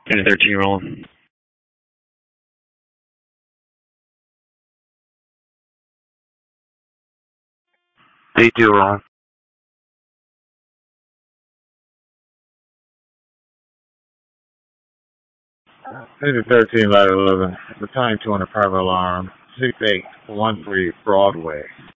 And a 13 roll. D2 roll. This is 13 Ladder 11, Battalion 200 Private Alarm, 6813 Broadway.